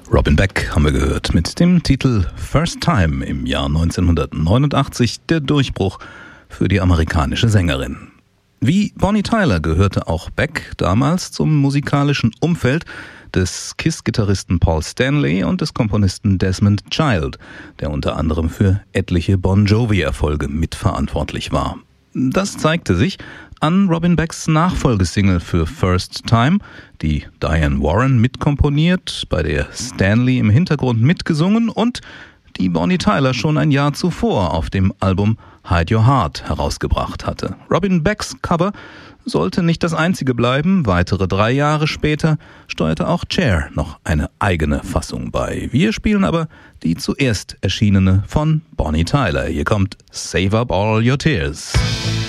Robin Beck haben wir gehört mit dem Titel First Time im Jahr 1989, der Durchbruch für die amerikanische Sängerin. Wie Bonnie Tyler gehörte auch Beck damals zum musikalischen Umfeld des KISS-Gitarristen Paul Stanley und des Komponisten Desmond Child, der unter anderem für etliche Bon Jovi-Erfolge mitverantwortlich war. Das zeigte sich an Robin Becks Nachfolgesingle für First Time, die Diane Warren mitkomponiert, bei der Stanley im Hintergrund mitgesungen und die Bonnie Tyler schon ein Jahr zuvor auf dem Album Hide Your Heart herausgebracht hatte. Robin Becks Cover sollte nicht das einzige bleiben. Weitere 3 Jahre später steuerte auch Cher noch eine eigene Fassung bei. Wir spielen aber die zuerst erschienene von Bonnie Tyler. Hier kommt Save Up All Your Tears.